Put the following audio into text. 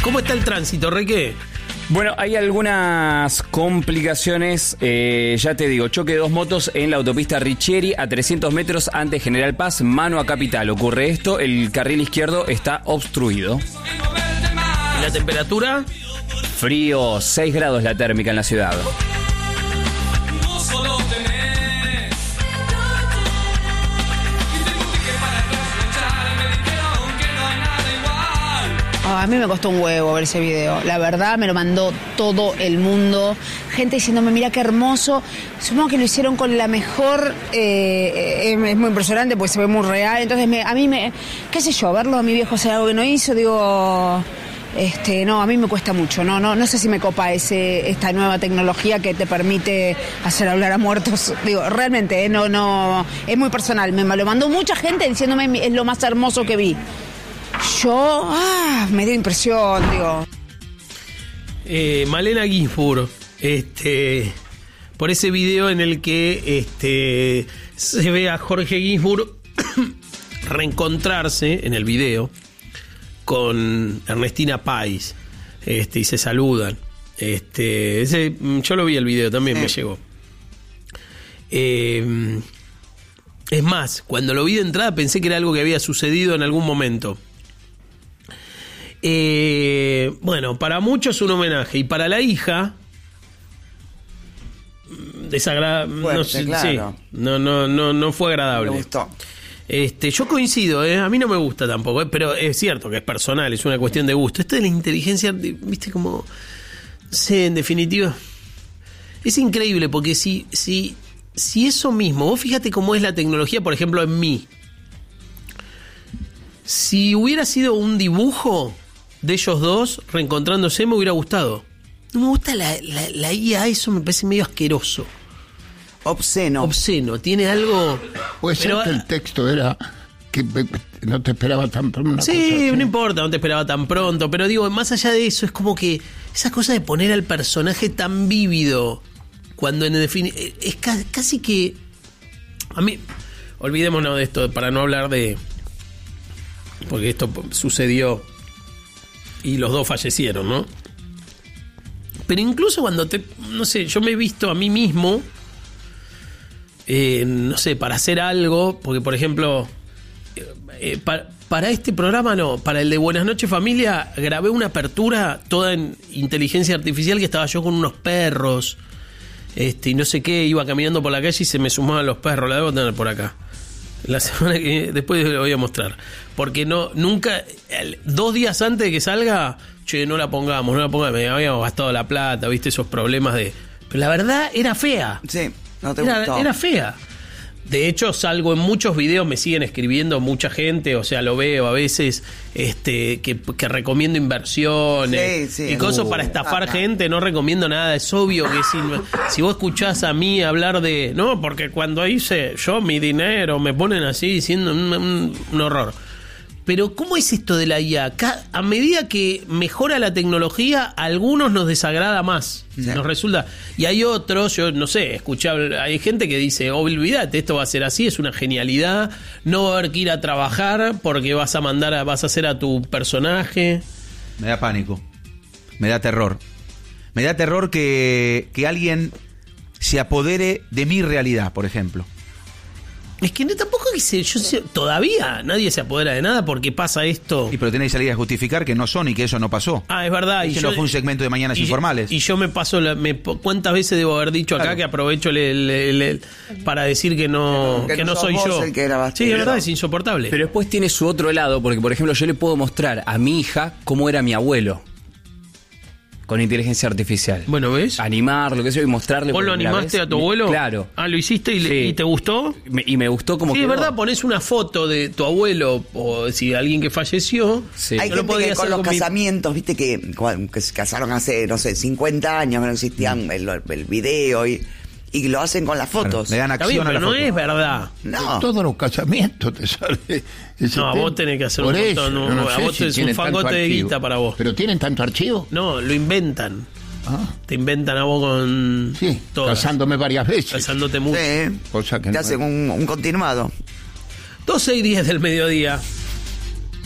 ¿Cómo está el tránsito, Reque? Bueno, hay algunas complicaciones, ya te digo, choque de dos motos en la autopista Richieri a 300 metros ante General Paz, mano a Capital. Ocurre esto, el carril izquierdo está obstruido. ¿Y la temperatura? Frío, 6 grados la térmica en la ciudad. A mí me costó un huevo ver ese video. La verdad, me lo mandó todo el mundo. Gente diciéndome, mira qué hermoso. Supongo que lo hicieron con la mejor... es muy impresionante porque se ve muy real. Entonces, a mí me... qué sé yo, verlo a mi viejo hacer algo que no hizo, digo... no, a mí me cuesta mucho. No sé si me copa esta nueva tecnología que te permite hacer hablar a muertos. Digo, realmente, no... Es muy personal. Me lo mandó mucha gente diciéndome, es lo más hermoso que vi. Yo, me dio impresión, digo. Malena Ginsburg, por ese video en el que se ve a Jorge Ginsburg reencontrarse en el video con Ernestina Pais, y se saludan. Yo lo vi el video, también me llegó. Es más, cuando lo vi de entrada pensé que era algo que había sucedido en algún momento. Bueno, para muchos un homenaje, y para la hija fuerte, claro. Sí, no fue agradable. Me gustó. Yo coincido, a mí no me gusta tampoco, pero es cierto que es personal, es una cuestión de gusto. Esto de la inteligencia, viste, como, sí, en definitiva es increíble, porque si eso mismo, vos fíjate cómo es la tecnología, por ejemplo, en mí. Si hubiera sido un dibujo de ellos dos reencontrándose, me hubiera gustado. No me gusta la IA, eso me parece medio asqueroso. Obsceno, tiene algo... Puede ser que el texto era que no te esperaba tan pronto. Sí, no importa, no te esperaba tan pronto, pero digo, más allá de eso, es como que esa cosa de poner al personaje tan vívido, cuando en definitiva... Es casi que... A mí... Olvidémonos de esto, para no hablar de... Porque esto sucedió y los dos fallecieron, ¿no? Pero incluso cuando no sé, yo me he visto a mí mismo, no sé, para hacer algo, porque por ejemplo, para este programa no, para el de Buenas Noches Familia, grabé una apertura toda en inteligencia artificial, que estaba yo con unos perros, y no sé qué, iba caminando por la calle y se me sumaban los perros, la debo tener por acá. La semana que después lo voy a mostrar, porque nunca 2 días antes de que salga, no la pongamos, me habíamos gastado la plata, viste, esos problemas pero la verdad era fea. Sí, no te gustó. Era fea. De hecho, salgo en muchos videos, me siguen escribiendo mucha gente, o sea, lo veo a veces, que recomiendo inversiones y cosas para estafar gente, no recomiendo nada. Es obvio que si vos escuchás a mí hablar de... No, porque cuando hice yo mi dinero, me ponen así diciendo un horror. Pero ¿cómo es esto de la IA? A medida que mejora la tecnología, a algunos nos desagrada más, nos resulta. Y hay otros, yo no sé, hay gente que dice, olvídate, esto va a ser así, es una genialidad, no va a haber que ir a trabajar porque vas a hacer a tu personaje. Me da pánico, me da terror. Me da terror que alguien se apodere de mi realidad, por ejemplo. Es que tampoco todavía nadie se apodera de nada porque pasa esto. Y pero tenés que salir a justificar que no son y que eso no pasó. Es verdad. Y que no fue un segmento de Mañanas Informales. Y yo me paso, ¿cuántas veces debo haber dicho acá que aprovecho para decir que no soy yo? Sí, es verdad, es insoportable. Pero después tiene su otro lado, porque por ejemplo yo le puedo mostrar a mi hija cómo era mi abuelo con inteligencia artificial. Bueno, ¿ves? Animar, lo que sea, y mostrarle. ¿Vos lo animaste a tu abuelo? Claro. ¿Lo hiciste y te gustó? Y me gustó como que. Sí, es verdad, ponés una foto de tu abuelo o si alguien que falleció. Sí. Hay gente que con los casamientos, viste, que se casaron hace, no sé, 50 años, no existían el video y lo hacen con las fotos. Le dan acción a la pero foto. No es verdad. No. Todos los casamientos te sale. No, vos tenés que hacer un montón. A vos es un fagote de guita para vos. ¿Pero tienen tanto archivo? No, lo inventan. Te inventan a vos con... Sí, todas. Casándome varias veces. Casándote mucho. Sí, cosa que te hacen un continuado. 12:10 del mediodía.